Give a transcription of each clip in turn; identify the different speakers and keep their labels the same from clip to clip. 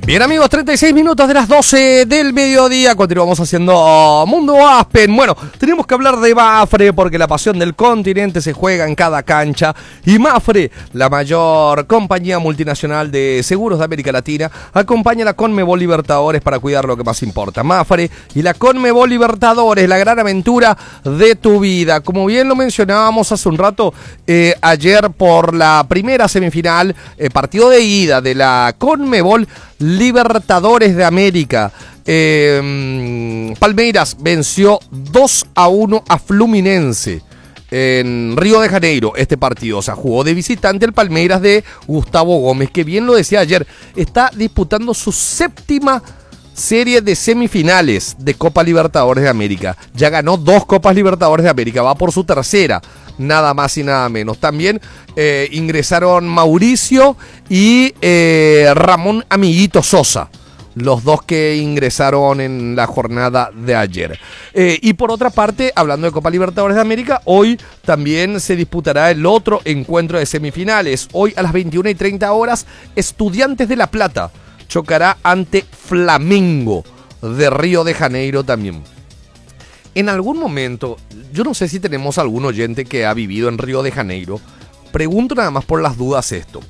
Speaker 1: Bien amigos, 36 minutos de las 12 del mediodía. Continuamos haciendo Mundo Aspen. Bueno, tenemos que hablar de Mapfre porque la pasión del continente se juega en cada cancha. Y Mapfre, la mayor compañía multinacional de seguros de América Latina, acompaña a la Conmebol Libertadores para cuidar lo que más importa. Mapfre y la Conmebol Libertadores, la gran aventura de tu vida. Como bien lo mencionábamos hace un rato, ayer por la primera semifinal, partido de ida de la Conmebol Libertadores de América. Palmeiras venció 2-1 a Fluminense en Río de Janeiro. Este partido, o sea, jugó de visitante el Palmeiras de Gustavo Gómez, que bien lo decía ayer, está disputando su séptima serie de semifinales de Copa Libertadores de América. Ya ganó 2 Copas Libertadores de América, va por su tercera, nada más y nada menos. También ingresaron Mauricio y Ramón Amiguito Sosa, los dos que ingresaron en la jornada de ayer. Y por otra parte, hablando de Copa Libertadores de América, hoy también se disputará el otro encuentro de semifinales. Hoy a las 21:30 Estudiantes de La Plata chocará ante Flamengo de Río de Janeiro también. En algún momento, yo no sé si tenemos algún oyente que ha vivido en Río de Janeiro. Pregunto nada más por las dudas esto.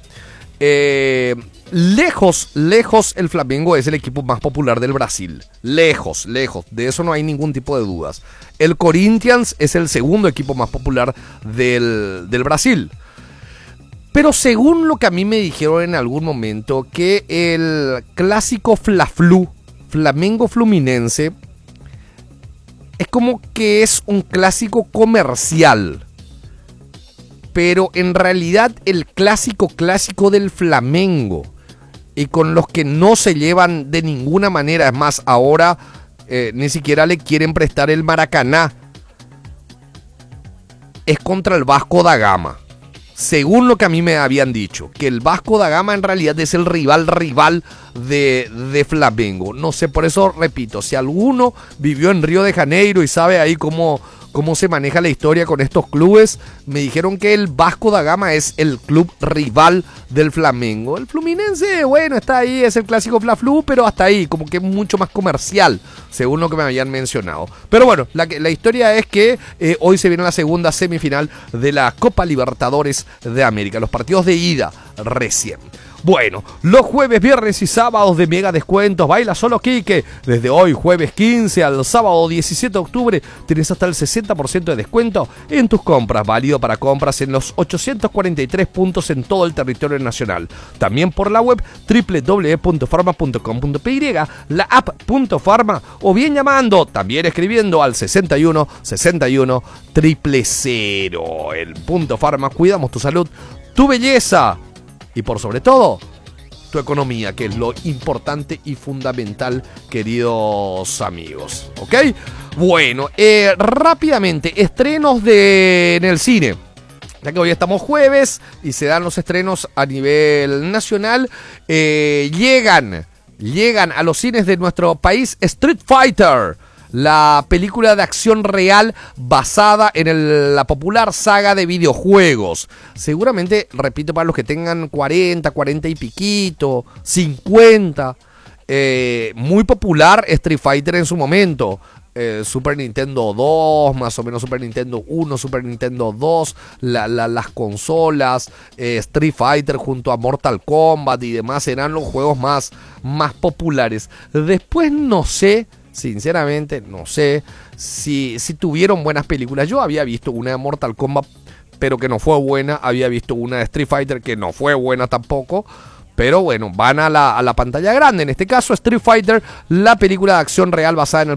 Speaker 1: Lejos el Flamengo es el equipo más popular del Brasil. Lejos, de eso no hay ningún tipo de dudas. El Corinthians es el segundo equipo más popular del Brasil. Pero según lo que a mí me dijeron en algún momento, que el clásico Fla-Flu, Flamengo-Fluminense, es como que es un clásico comercial. Pero en realidad el clásico del Flamengo, y con los que no se llevan de ninguna manera, es más, ahora ni siquiera le quieren prestar el Maracaná, es contra el Vasco da Gama. Según lo que a mí me habían dicho, que el Vasco da Gama en realidad es el rival de Flamengo. No sé, por eso repito, si alguno vivió en Río de Janeiro y sabe ahí cómo se maneja la historia con estos clubes, me dijeron que el Vasco da Gama es el club rival del Flamengo. El Fluminense, bueno, está ahí, es el clásico Fla-Flu, pero hasta ahí, como que es mucho más comercial, según lo que me habían mencionado. Pero bueno, la historia es que hoy se viene la segunda semifinal de la Copa Libertadores de América, los partidos de ida recién. Bueno, los jueves, viernes y sábados de mega descuentos. Baila Solo Quique. Desde hoy, jueves 15 al sábado 17 de octubre, tienes hasta el 60% de descuento en tus compras. Válido para compras en los 843 puntos en todo el territorio nacional. También por la web www.farma.com.py, la app .farma, o bien llamando, también escribiendo al 61 61 000. El .farma, cuidamos tu salud, tu belleza y por sobre todo, tu economía, que es lo importante y fundamental, queridos amigos. ¿Ok? Bueno, rápidamente, estrenos en el cine. Ya que hoy estamos jueves y se dan los estrenos a nivel nacional, llegan a los cines de nuestro país Street Fighter, la película de acción real basada en la popular saga de videojuegos. Seguramente, repito, para los que tengan 40 y piquito, 50, muy popular Street Fighter en su momento. Super Nintendo 2, más o menos Super Nintendo 1, Super Nintendo 2, las consolas, Street Fighter junto a Mortal Kombat y demás eran los juegos más populares. Después no sé, sinceramente, no sé si tuvieron buenas películas. Yo había visto una de Mortal Kombat, pero que no fue buena. Había visto una de Street Fighter que no fue buena tampoco. Pero bueno, van a la pantalla grande. En este caso, Street Fighter, la película de acción real basada en el